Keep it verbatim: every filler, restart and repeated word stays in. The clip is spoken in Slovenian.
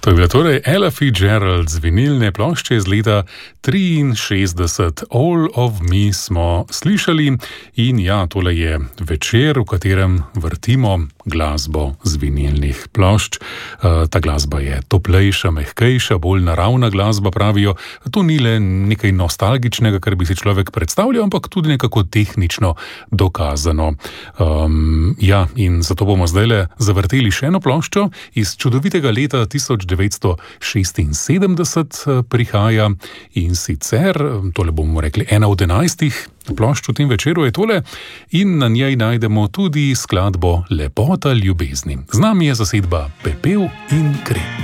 To je bila torej Ella Fitzgerald z vinilne plošče iz leta triinšestdeset. All of Me smo slišali in ja, tole je večer, v katerem vrtimo glasbo z vinilnih plošč. Uh, ta glasba je toplejša, mehkejša, bolj naravna glasba, pravijo. To ni le nekaj nostalgičnega, kar bi si človek predstavljal, ampak tudi nekako tehnično dokazano. Um, ja, in zato bomo zdajle zavrteli še eno ploščo iz čudovitega leta tisoč devetsto šestinsedemdeset prihaja in sicer, tole bomo rekli, ena od enajstih plošč v tem večeru je tole in na njej najdemo tudi skladbo Lepota ljubezni. Z nami je zasedba Pepel in kri.